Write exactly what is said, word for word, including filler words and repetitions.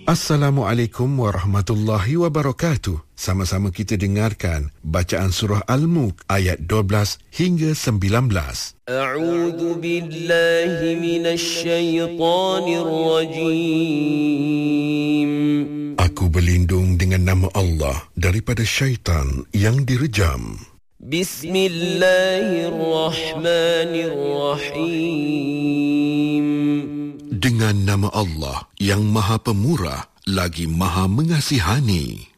Assalamualaikum warahmatullahi wabarakatuh. Sama-sama kita dengarkan bacaan surah Al-Mulk ayat dua belas hingga sembilan belas. A'udzu billahi minasy syaithanir rajim. Aku berlindung dengan nama Allah daripada syaitan yang direjam. Bismillahirrahmanirrahim. Dengan nama Allah yang Maha Pemurah lagi Maha Mengasihani.